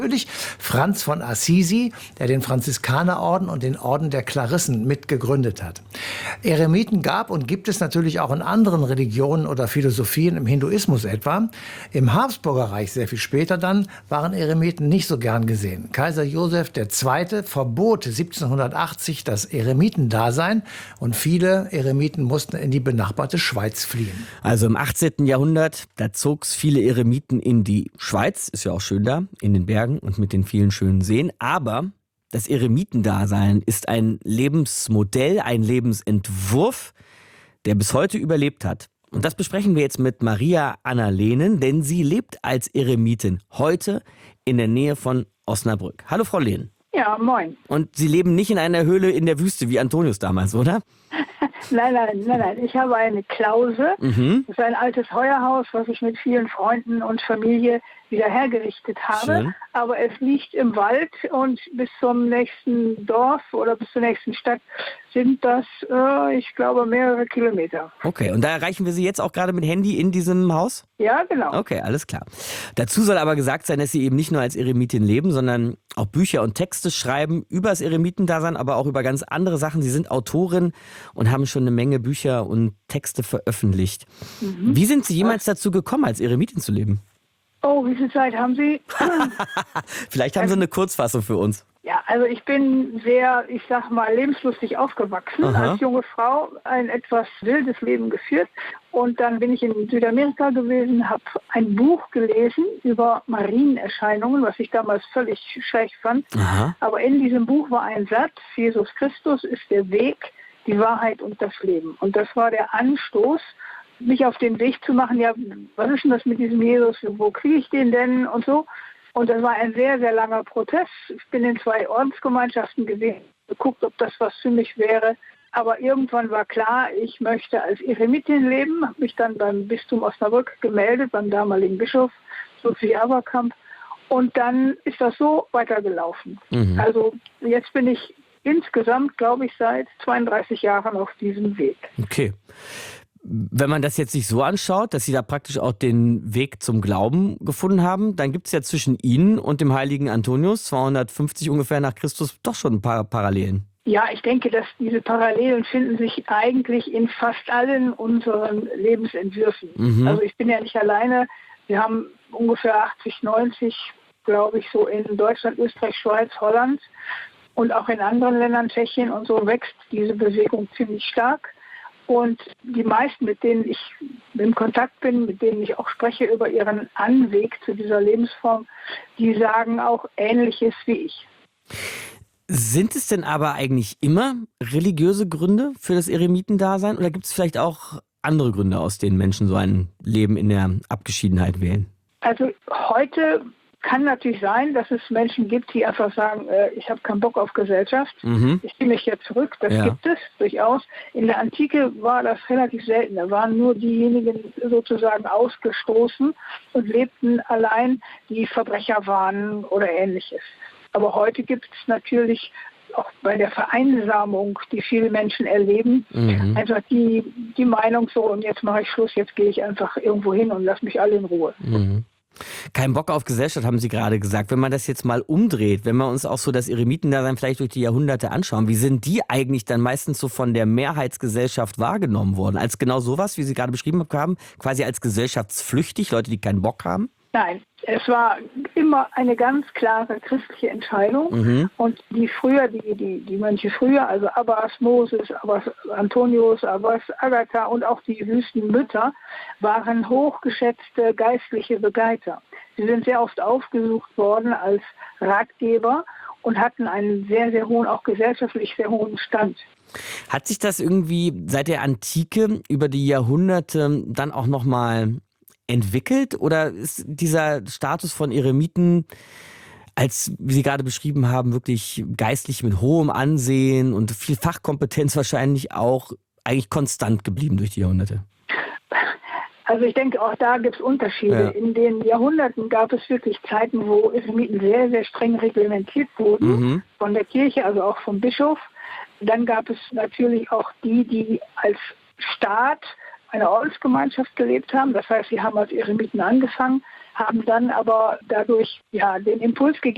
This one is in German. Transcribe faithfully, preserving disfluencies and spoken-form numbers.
Natürlich Franz von Assisi, der den Franziskanerorden und den Orden der Klarissen mitgegründet hat. Eremiten gab und gibt es natürlich auch in anderen Religionen oder Philosophien, im Hinduismus etwa. Im Habsburger Reich, sehr viel später dann, waren Eremiten nicht so gern gesehen. Kaiser Joseph der Zweite verbot siebzehnhundertachtzig das Eremitendasein und viele Eremiten mussten in die benachbarte Schweiz fliehen. Also im achtzehnten Jahrhundert, da zog es viele Eremiten in die Schweiz, ist ja auch schön da, in den Bergen und mit den vielen schönen Seen. Aber das Eremitendasein ist ein Lebensmodell, ein Lebensentwurf, der bis heute überlebt hat. Und das besprechen wir jetzt mit Maria Anna Lehnen, denn sie lebt als Eremitin heute in der Nähe von Osnabrück. Hallo Frau Lehnen. Ja, moin. Und Sie leben nicht in einer Höhle in der Wüste wie Antonius damals, oder? Nein, nein, nein, nein. Ich habe eine Klause. Mhm. Das ist ein altes Heuerhaus, was ich mit vielen Freunden und Familie wieder hergerichtet habe. Schön. Aber es liegt im Wald und bis zum nächsten Dorf oder bis zur nächsten Stadt sind das, äh, ich glaube, mehrere Kilometer. Okay, und da erreichen wir Sie jetzt auch gerade mit Handy in diesem Haus? Ja, genau. Okay, alles klar. Dazu soll aber gesagt sein, dass Sie eben nicht nur als Eremitin leben, sondern auch Bücher und Texte schreiben über das Eremitendasein, aber auch über ganz andere Sachen. Sie sind Autorin und haben schon eine Menge Bücher und Texte veröffentlicht. Mhm. Wie sind Sie jemals dazu gekommen, als Eremitin zu leben? Oh, wie viel Zeit haben Sie? Vielleicht haben Sie eine Kurzfassung für uns. Ja, also ich bin sehr, ich sag mal, lebenslustig aufgewachsen. Aha. Als junge Frau ein etwas wildes Leben geführt. Und dann bin ich in Südamerika gewesen, habe ein Buch gelesen über Marienerscheinungen, was ich damals völlig schlecht fand. Aha. Aber in diesem Buch war ein Satz: Jesus Christus ist der Weg, die Wahrheit und das Leben. Und das war der Anstoß, mich auf den Weg zu machen, ja, was ist denn das mit diesem Jesus, wo kriege ich den denn und so. Und das war ein sehr, sehr langer Prozess. Ich bin in zwei Ordensgemeinschaften gewesen, geguckt, ob das was für mich wäre. Aber irgendwann war klar, ich möchte als Eremitin leben, habe mich dann beim Bistum Osnabrück gemeldet, beim damaligen Bischof, Sophie Aberkamp. Und dann ist das so weitergelaufen. Mhm. Also jetzt bin ich insgesamt, glaube ich, seit zweiunddreißig Jahren auf diesem Weg. Okay. Wenn man das jetzt sich so anschaut, dass Sie da praktisch auch den Weg zum Glauben gefunden haben, dann gibt es ja zwischen Ihnen und dem heiligen Antonius, zweihundertfünfzig ungefähr nach Christus, doch schon ein paar Parallelen. Ja, ich denke, dass diese Parallelen finden sich eigentlich in fast allen unseren Lebensentwürfen. Mhm. Also ich bin ja nicht alleine. Wir haben ungefähr achtzig, neunzig, glaube ich, so in Deutschland, Österreich, Schweiz, Holland und auch in anderen Ländern, Tschechien und so, wächst diese Bewegung ziemlich stark. Und die meisten, mit denen ich in Kontakt bin, mit denen ich auch spreche über ihren Anweg zu dieser Lebensform, die sagen auch Ähnliches wie ich. Sind es denn aber eigentlich immer religiöse Gründe für das Eremitendasein oder gibt es vielleicht auch andere Gründe, aus denen Menschen so ein Leben in der Abgeschiedenheit wählen? Also heute kann natürlich sein, dass es Menschen gibt, die einfach sagen, äh, ich habe keinen Bock auf Gesellschaft, mhm. ich ziehe mich jetzt zurück. Das ja. gibt es durchaus. In der Antike war das relativ selten. Da waren nur diejenigen sozusagen ausgestoßen und lebten allein, die Verbrecher waren oder Ähnliches. Aber heute gibt es natürlich auch bei der Vereinsamung, die viele Menschen erleben, mhm. einfach die, die Meinung so, und jetzt mache ich Schluss, jetzt gehe ich einfach irgendwo hin und lasse mich alle in Ruhe. Mhm. Kein Bock auf Gesellschaft, haben Sie gerade gesagt. Wenn man das jetzt mal umdreht, wenn wir uns auch so das Eremitendasein vielleicht durch die Jahrhunderte anschauen, wie sind die eigentlich dann meistens so von der Mehrheitsgesellschaft wahrgenommen worden? Als genau sowas, wie Sie gerade beschrieben haben, quasi als gesellschaftsflüchtig, Leute, die keinen Bock haben? Nein, es war immer eine ganz klare christliche Entscheidung. Mhm. Und die früher, die, die, die Mönche früher, also Abbas Moses, Abbas Antonius, Abbas Agatha und auch die Wüstenmütter, waren hochgeschätzte geistliche Begleiter. Sie sind sehr oft aufgesucht worden als Ratgeber und hatten einen sehr, sehr hohen, auch gesellschaftlich sehr hohen Stand. Hat sich das irgendwie seit der Antike über die Jahrhunderte dann auch nochmal entwickelt oder ist dieser Status von Eremiten, als wie Sie gerade beschrieben haben, wirklich geistlich mit hohem Ansehen und viel Fachkompetenz wahrscheinlich auch eigentlich konstant geblieben durch die Jahrhunderte? Also ich denke, auch da gibt es Unterschiede. Ja. In den Jahrhunderten gab es wirklich Zeiten, wo Eremiten sehr, sehr streng reglementiert wurden, mhm. von der Kirche, also auch vom Bischof. Dann gab es natürlich auch die, die als Staat einer Ordensgemeinschaft gelebt haben. Das heißt, sie haben als Eremiten angefangen, haben dann aber dadurch ja den Impuls gegeben,